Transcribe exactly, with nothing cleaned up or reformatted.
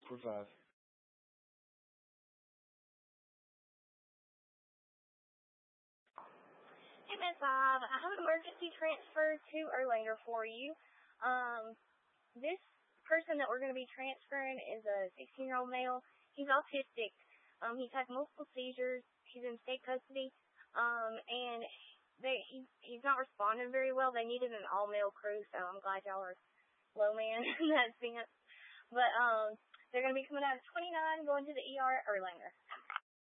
four five. Hey, Miss Bob, I have an emergency transfer to Erlanger for you. Um, this person that we're going to be transferring is a sixteen-year-old male. He's autistic. Um, he's had multiple seizures. He's in state custody. Um, and they he, he's not responding very well. They needed an all-male crew, so I'm glad y'all are low man in that sense. But um, they're going to be coming out of twenty-nine, going to the E R at Erlanger.